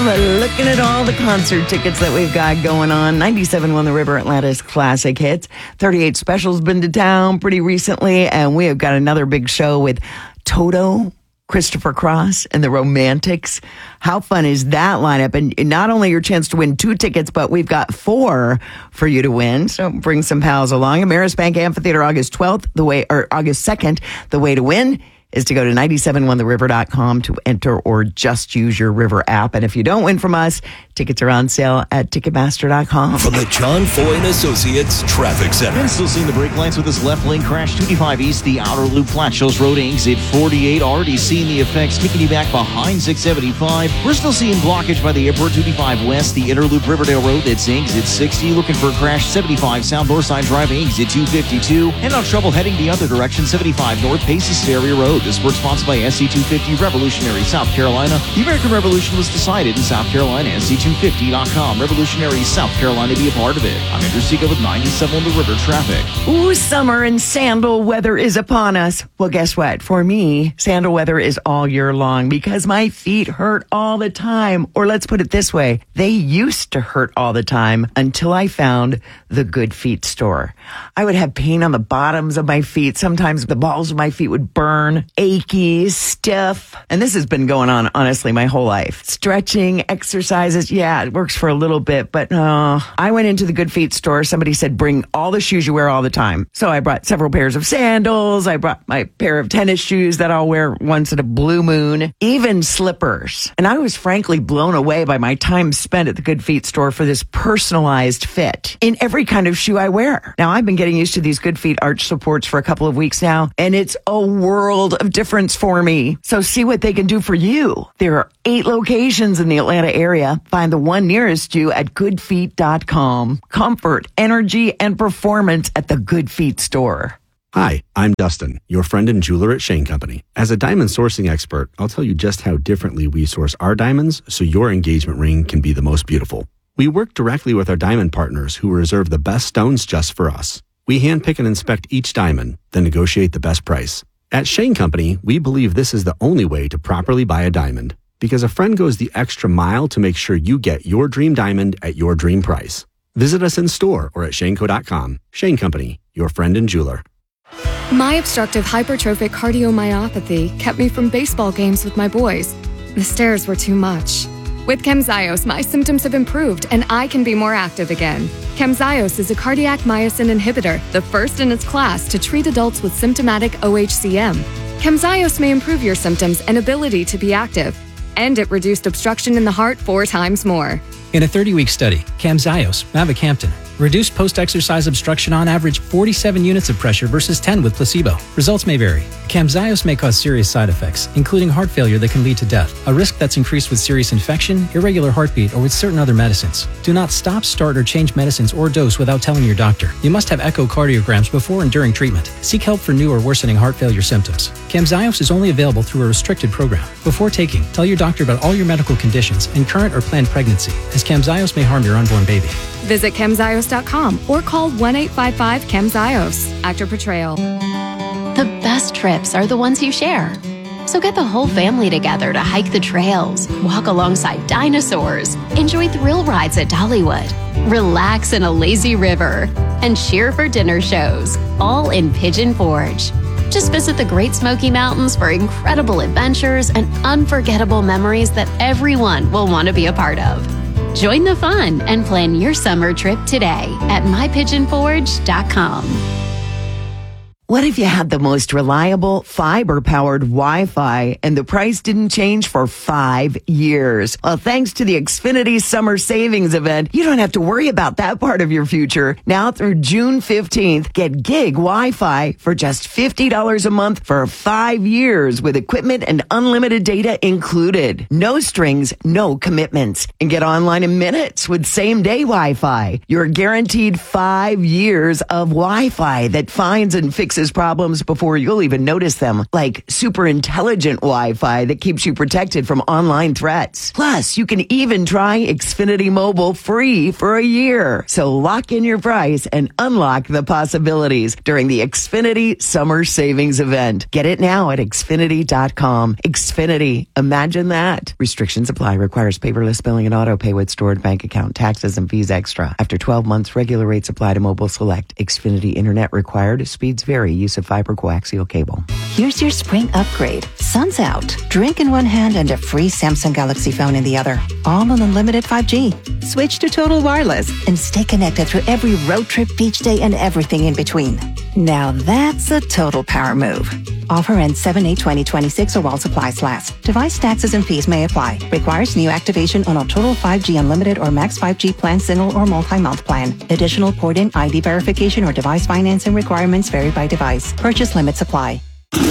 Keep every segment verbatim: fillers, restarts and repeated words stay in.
looking at all the concert tickets that we've got going on. ninety-seven point one The River, Atlanta's classic hits. thirty-eight Special's been to town pretty recently, and we have got another big show with Toto, Christopher Cross, and the Romantics. How fun is that lineup? And not only your chance to win two tickets, but we've got four for you to win. So bring some pals along. Ameris Bank Amphitheater, August twelfth, the way, or August second. The way to win is to go to nine seven one the river dot com to enter, or just use your River app. And if you don't win from us, tickets are on sale at ticketmaster dot com. From the John Foy and Associates Traffic Center. And still seeing the brake lights with this left lane crash. two eighty-five East, the outer loop, Flat Hills Road, exit forty-eight. Already seeing the effects, kicking you back behind six seventy-five. We're still seeing blockage by the airport. two eighty-five West, the inner loop, Riverdale Road, that's exit sixty. Looking for a crash, seventy-five South Northside Drive, exit two fifty-two. And on trouble heading the other direction, seventy-five North, Paces Ferry Road. This work sponsored by S C two fifty Revolutionary, South Carolina. The American Revolution was decided in South Carolina. S C two fifty dot com. Revolutionary, South Carolina, be a part of it. I'm Andrew Seega with ninety-seven on the River traffic. Ooh, summer and sandal weather is upon us. Well, guess what? For me, sandal weather is all year long because my feet hurt all the time. Or let's put it this way. They used to hurt all the time until I found the Good Feet store. I would have pain on the bottoms of my feet. Sometimes the balls of my feet would burn, achy, stiff. And this has been going on, honestly, my whole life. Stretching, exercises. Yeah, it works for a little bit, but no. I went into the Good Feet store. Somebody said, bring all the shoes you wear all the time. So I brought several pairs of sandals. I brought my pair of tennis shoes that I'll wear once in a blue moon, even slippers. And I was frankly blown away by my time spent at the Good Feet store for this personalized fit in every kind of shoe I wear. Now, I've been getting used to these Good Feet arch supports for a couple of weeks now, and it's a world of difference for me. So see what they can do for you. There are eight locations in the Atlanta area. Find the one nearest you at good feet dot com. Comfort, energy, and performance at the Good Feet store. Hi, I'm Dustin, your friend and jeweler at Shane Company. As a diamond sourcing expert, I'll tell you just how differently we source our diamonds so your engagement ring can be the most beautiful. We work directly with our diamond partners who reserve the best stones just for us. We handpick and inspect each diamond, then negotiate the best price. At Shane Company, we believe this is the only way to properly buy a diamond, because a friend goes the extra mile to make sure you get your dream diamond at your dream price. Visit us in store or at shane co dot com. Shane Company, your friend and jeweler. My obstructive hypertrophic cardiomyopathy kept me from baseball games with my boys. The stairs were too much. With Camzyos, my symptoms have improved and I can be more active again. Camzyos is a cardiac myosin inhibitor, the first in its class to treat adults with symptomatic O H C M. Camzyos may improve your symptoms and ability to be active, and it reduced obstruction in the heart four times more. In a thirty-week study, Camzyos, mavacamten, reduced post-exercise obstruction on average forty-seven units of pressure versus ten with placebo. Results may vary. Camzyos may cause serious side effects, including heart failure that can lead to death, a risk that's increased with serious infection, irregular heartbeat, or with certain other medicines. Do not stop, start, or change medicines or dose without telling your doctor. You must have echocardiograms before and during treatment. Seek help for new or worsening heart failure symptoms. Camzyos is only available through a restricted program. Before taking, tell your doctor about all your medical conditions and current or planned pregnancy, as Camzyos may harm your unborn baby. Visit camzyos dot com or call one eight five five camzyos. Actor portrayal. The best trips are the ones you share. So get the whole family together to hike the trails, walk alongside dinosaurs, enjoy thrill rides at Dollywood, relax in a lazy river, and cheer for dinner shows, all in Pigeon Forge. Just visit the Great Smoky Mountains for incredible adventures and unforgettable memories that everyone will want to be a part of. Join the fun and plan your summer trip today at my pigeon forge dot com. What if you had the most reliable fiber-powered Wi-Fi and the price didn't change for five years? Well, thanks to the Xfinity Summer Savings Event, you don't have to worry about that part of your future. Now through June fifteenth, get gig Wi-Fi for just fifty dollars a month for five years with equipment and unlimited data included. No strings, no commitments. And get online in minutes with same-day Wi-Fi. You're guaranteed five years of Wi-Fi that finds and fixes fixes problems before you'll even notice them, like super intelligent Wi-Fi that keeps you protected from online threats. Plus, you can even try Xfinity Mobile free for a year. So lock in your price and unlock the possibilities during the Xfinity Summer Savings Event. Get it now at Xfinity dot com. Xfinity. Imagine that. Restrictions apply. Requires paperless billing and auto pay with stored bank account. Taxes and fees extra. After twelve months, regular rates apply to Mobile Select. Xfinity Internet required. Speeds vary. Use of fiber coaxial cable. Here's your spring upgrade. Sun's out. Drink in one hand and a free Samsung Galaxy phone in the other. All on unlimited five G. Switch to Total Wireless and stay connected through every road trip, beach day, and everything in between. Now that's a total power move. Offer ends seven eight twenty twenty-six or while supplies last. Device taxes and fees may apply. Requires new activation on a Total five G Unlimited or Max five G plan, single or multi-month plan. Additional port-in I D verification or device financing requirements vary by device. Purchase limits apply.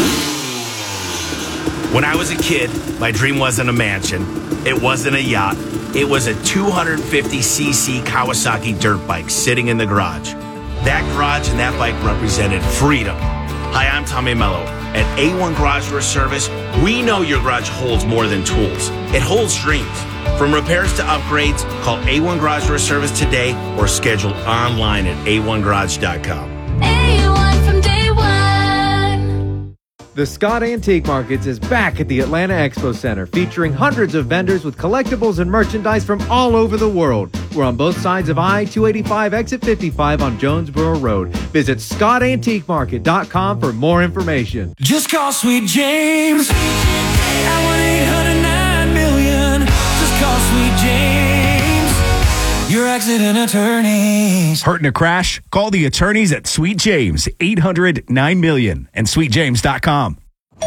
When I was a kid, my dream wasn't a mansion. It wasn't a yacht. It was a two hundred fifty c c Kawasaki dirt bike sitting in the garage. That garage and that bike represented freedom. Hi, I'm Tommy Mello. At A one Garage Door Service, we know your garage holds more than tools. It holds dreams. From repairs to upgrades, call A one Garage Door Service today or schedule online at A one garage dot com. A one from day one. The Scott Antique Markets is back at the Atlanta Expo Center, featuring hundreds of vendors with collectibles and merchandise from all over the world. We're on both sides of I two eighty-five, exit fifty-five on Jonesboro Road. Visit scott antique market dot com for more information. Just call Sweet James at one eight hundred nine million. Just call Sweet James, your accident attorneys. Hurt in a crash? Call the attorneys at Sweet James, eight hundred nine million and sweet james dot com.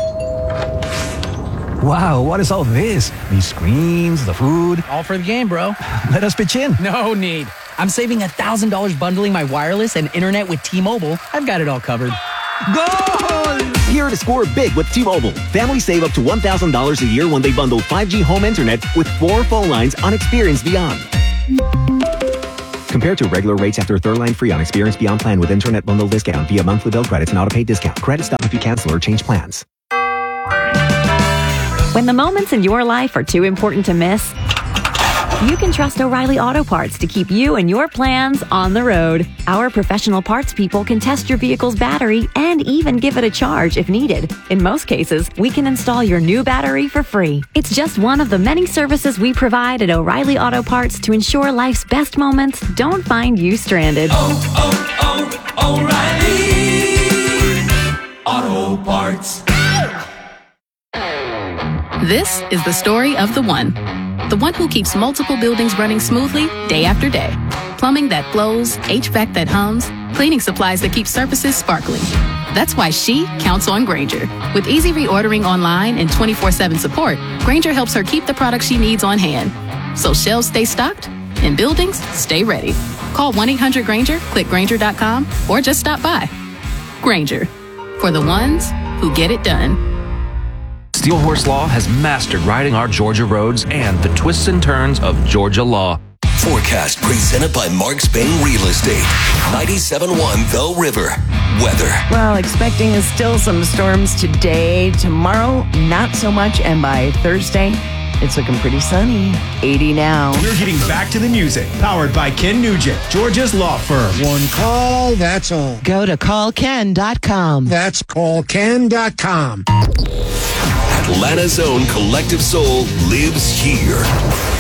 Wow, what is all this? These screens, the food. All for the game, bro. Let us pitch in. No need. I'm saving one thousand dollars bundling my wireless and internet with T-Mobile. I've got it all covered. Goal! Here to score big with T-Mobile. Families save up to one thousand dollars a year when they bundle five G home internet with four phone lines on Experience Beyond. Compared to regular rates after third line free on Experience Beyond plan with internet bundle discount via monthly bill credits and auto-pay discount. Credits stop if you cancel or change plans. When the moments in your life are too important to miss, you can trust O'Reilly Auto Parts to keep you and your plans on the road. Our professional parts people can test your vehicle's battery and even give it a charge if needed. In most cases, we can install your new battery for free. It's just one of the many services we provide at O'Reilly Auto Parts to ensure life's best moments don't find you stranded. Oh, oh, oh, O'Reilly Auto Parts. This is the story of the one. The one who keeps multiple buildings running smoothly day after day. Plumbing that flows, H V A C that hums, cleaning supplies that keep surfaces sparkling. That's why she counts on Grainger. With easy reordering online and twenty-four seven support, Grainger helps her keep the products she needs on hand. So shelves stay stocked and buildings stay ready. Call one eight hundred Grainger, click Grainger dot com, or just stop by. Grainger, for the ones who get it done. Steel Horse Law has mastered riding our Georgia roads and the twists and turns of Georgia law. Forecast presented by Mark Spain Real Estate. ninety-seven point one The River. Weather. Well, expecting still some storms today. Tomorrow, not so much. And by Thursday, it's looking pretty sunny. eighty now. We're getting back to the music. Powered by Ken Nugent, Georgia's law firm. One call, that's all. Go to call ken dot com. That's call ken dot com. Atlanta's own Collective Soul lives here.